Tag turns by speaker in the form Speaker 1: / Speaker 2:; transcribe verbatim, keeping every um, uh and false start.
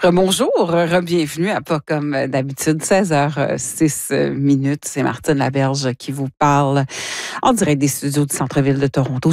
Speaker 1: Bonjour, bienvenue à Pas comme d'habitude, seize heures six minutes. C'est Martine Laberge qui vous parle en direct des studios du centre-ville de Toronto.